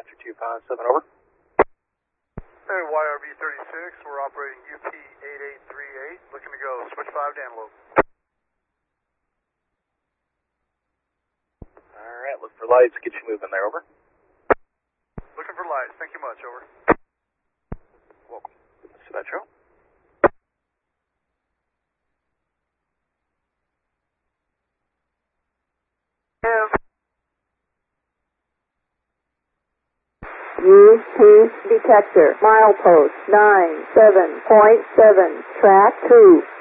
Dispatcher 257, over. Hey, YRB 36, we're operating UP 8838, looking to go switch 5 to Antelope. Alright, look for lights, get you moving there, over. Looking for lights, thank you much, over. Welcome. Dispatcher. UP detector, milepost 97.7, track 2.